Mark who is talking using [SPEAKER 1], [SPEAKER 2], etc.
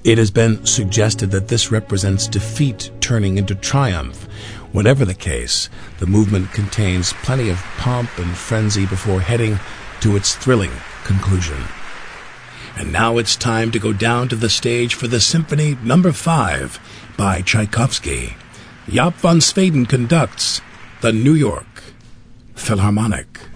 [SPEAKER 1] It has been suggested that this represents defeat turning into triumph. Whatever the case, the movement contains plenty of pomp and frenzy before heading to its thrilling conclusion. And now it's time to go down to the stage for the Symphony No. 5 by Tchaikovsky. Jaap van Zweden conducts the New York Philharmonic.